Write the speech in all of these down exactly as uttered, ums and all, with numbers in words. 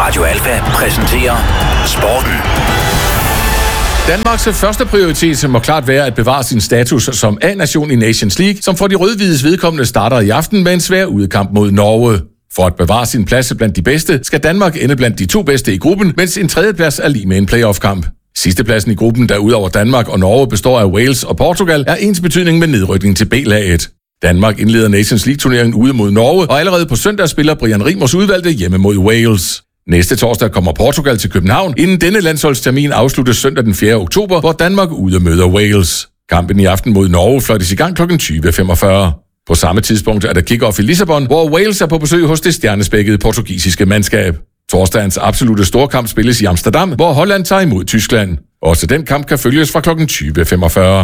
Radio Alfa præsenterer Sporten. Danmarks første prioritet må klart være at bevare sin status som A-nation i Nations League, som for de rødhvides vedkommende starter i aften med en svær udekamp mod Norge. For at bevare sin plads blandt de bedste, skal Danmark ende blandt de to bedste i gruppen, mens en tredjeplads er lige med en playoff-kamp. Sidstepladsen i gruppen, der udover Danmark og Norge består af Wales og Portugal, er ens betydning med nedrykning til B-laget. Danmark indleder Nations League-turneringen ude mod Norge, og allerede på søndag spiller Brian Rimers udvalgte hjemme mod Wales. Næste torsdag kommer Portugal til København, inden denne landsholdstermin afsluttes søndag den fjerde oktober, hvor Danmark ude møder Wales. Kampen i aften mod Norge fløjtes i gang klokken tyve femogfyrre. På samme tidspunkt er der kick-off i Lissabon, hvor Wales er på besøg hos det stjernespækkede portugisiske mandskab. Torsdagens absolutte storkamp spilles i Amsterdam, hvor Holland tager imod Tyskland. Også den kamp kan følges fra klokken tyve femogfyrre.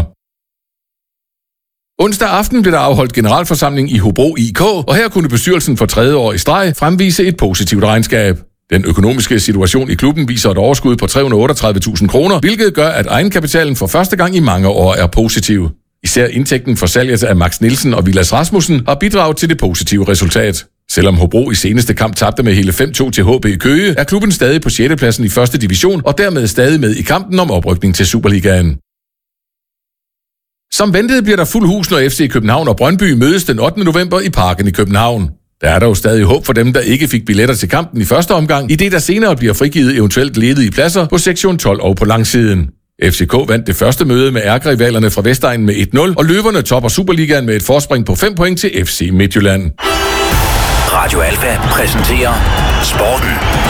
Onsdag aften blev der afholdt generalforsamling i Hobro I K, og her kunne bestyrelsen for tredje år i streg fremvise et positivt regnskab. Den økonomiske situation i klubben viser et overskud på tre hundrede og otteogtredive tusind kroner, hvilket gør, at egenkapitalen for første gang i mange år er positiv. Især indtægten for salget af Max Nielsen og Vilas Rasmussen har bidraget til det positive resultat. Selvom Hobro i seneste kamp tabte med hele fem to til H B Køge, er klubben stadig på sjette pladsen i første division og dermed stadig med i kampen om oprykning til Superligaen. Som ventet bliver der fuld hus, når F C København og Brøndby mødes den ottende november i Parken i København. Der er dog stadig håb for dem, der ikke fik billetter til kampen i første omgang, i det der senere bliver frigivet eventuelt ledige pladser på sektion tolv og på langsiden. F C K vandt det første møde med ærkerivalerne fra Vestegnen med et nul, og løverne topper Superligaen med et forspring på fem point til F C Midtjylland. Radio Alfa præsenterer Sporten.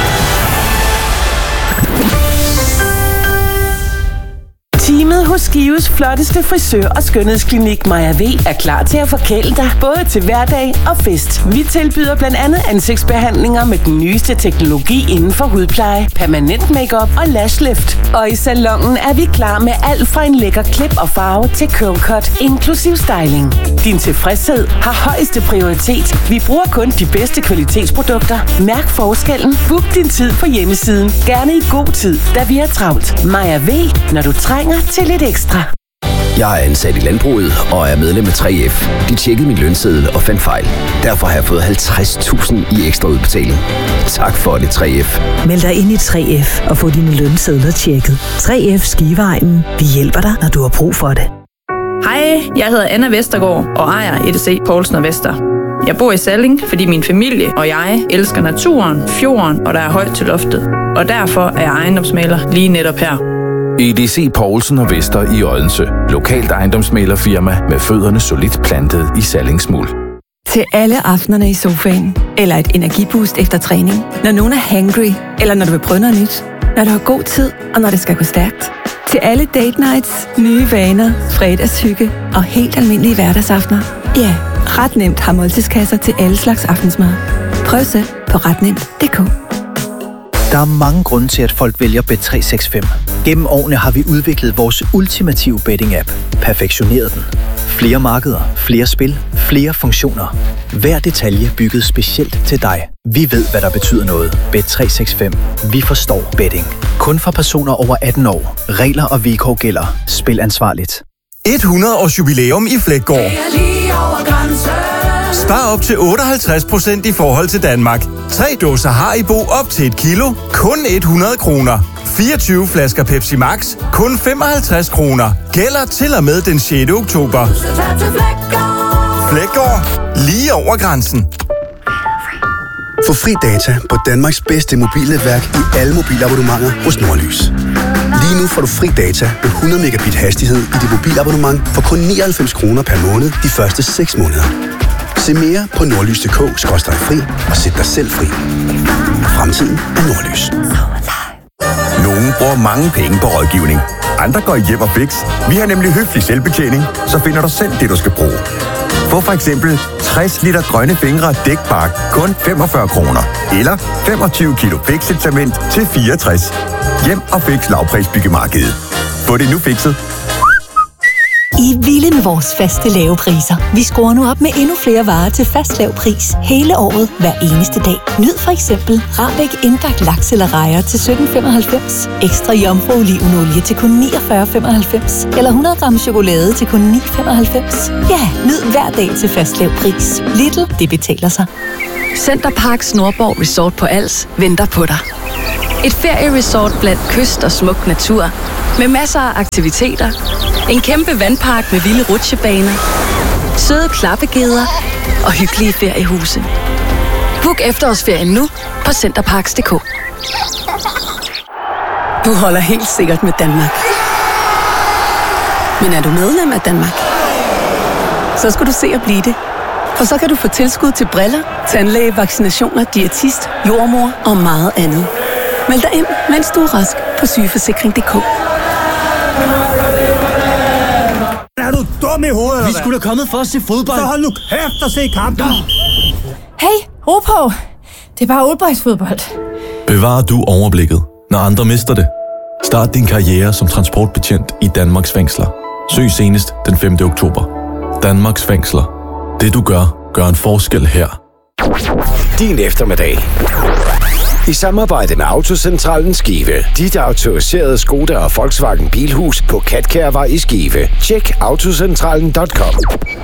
Teamet hos Skives flotteste frisør- og skønhedsklinik Maja V er klar til at forkæle dig både til hverdag og fest. Vi tilbyder blandt andet ansigtsbehandlinger med den nyeste teknologi inden for hudpleje, permanent makeup og lashlift. Og i salonen er vi klar med alt fra en lækker klip og farve til curl cut, inklusiv styling. Din tilfredshed har højeste prioritet. Vi bruger kun de bedste kvalitetsprodukter. Mærk forskellen. Book din tid på hjemmesiden. Gerne i god tid, da vi er travlt. Maja V, når du trænger til lidt ekstra. Jeg er ansat i landbruget og er medlem af tre F. De tjekkede min lønseddel og fandt fejl. Derfor har jeg fået halvtreds tusind i ekstra udbetaling. Tak for det, tre F. Meld dig ind i tre F og få dine lønsedler tjekket. tre F Skiveegnen. Vi hjælper dig, når du har brug for det. Hej, jeg hedder Anna Vestergaard og ejer E D C Poulsen og Vester. Jeg bor i Salling, fordi min familie og jeg elsker naturen, fjorden og der er højt til loftet. Og derfor er jeg ejendomsmægler lige netop her. E D C Poulsen og Vester i Odense. Lokalt ejendomsmæglerfirma med fødderne solidt plantet i Sallingsmuld. Til alle aftenerne i sofaen. Eller et energiboost efter træning. Når nogen er hangry. Eller når du vil prøve noget nyt. Når du har god tid, og når det skal gå stærkt. Til alle date nights, nye vaner, fredagshygge og helt almindelige hverdagsaftener. Ja, ret nemt har måltidskasser til alle slags aftensmad. Prøv selv på ret nemt punktum d k. Der er mange grunde til, at folk vælger Bet tre seks fem. Gennem årene har vi udviklet vores ultimative betting-app. Perfektioneret den. Flere markeder, flere spil, flere funktioner. Hver detalje bygget specielt til dig. Vi ved, hvad der betyder noget. Bet tre seks fem. Vi forstår betting. Kun for personer over atten år. Regler og vilkår gælder. Spil ansvarligt. hundrede års jubilæum i Fleggaard. Spar op til otteoghalvtreds procent i forhold til Danmark. Tre dåser Haribo op til et kilo, kun hundrede kroner. fireogtyve flasker Pepsi Max, kun femoghalvtreds kroner. Gælder til og med den sjette oktober. Fleggaard. Lige over grænsen. Få fri data på Danmarks bedste mobilnetværk i alle mobilabonnementer hos Nordlys. Lige nu får du fri data med hundrede megabit hastighed i dit mobilabonnement for kun nioghalvfems kroner per måned de første seks måneder. Se mere på nordlys punktum d k skråstreg fri og sæt dig selv fri. Fremtiden er Nordlys. Nogle bruger mange penge på rådgivning. Andre går hjem og fix. Vi har nemlig høflig selvbetjening, så finder du selv det, du skal bruge. Få for eksempel tres liter grønne fingre dækbark kun femogfyrre kroner. Eller femogtyve kilo fikselement til fireogtres. Hjem og fix lavprisbyggemarkedet. Få det nu fikset. I er vilde med vores faste lave priser. Vi skruer nu op med endnu flere varer til fast lav pris hele året, hver eneste dag. Nyd for eksempel Rahbek indbagt laks eller rejer til sytten femoghalvfems, ekstra jomfru olivenolie til kun niogfyrre femoghalvfems eller hundrede gram chokolade til kun ni femoghalvfems. Ja, nyd hver dag til fast lav pris. Lidl, det betaler sig. Center Parks Nordborg Resort på Als venter på dig. Et ferieresort blandt kyst og smuk natur. Med masser af aktiviteter. En kæmpe vandpark med vilde rutsjebaner. Søde klappegeder og hyggelige feriehuse. Book efterårsferien nu på Centerparks punktum d k. Du holder helt sikkert med Danmark. Men er du medlem af Danmark? Så skal du se at blive det. For så kan du få tilskud til briller, tandlæge, vaccinationer, diætist, jordmor og meget andet. Meld dig ind, mens du er rask på sygeforsikring punktum d k. Er du dum i hovedet? Vi skulle da kommet for at se fodbold. Så hold nu kæft og se kampen. Hey, ro på. Det er bare oldboysfodbold. Bevarer du overblikket, når andre mister det? Start din karriere som transportbetjent i Danmarks fængsler. Søg senest den femte oktober. Danmarks fængsler. Det du gør, gør en forskel her. Din eftermiddag. I samarbejde med Autocentralen Skive. Dit autoriserede Skoda og Volkswagen Bilhus på Katkærvej i Skive. Tjek autocentralen punktum com.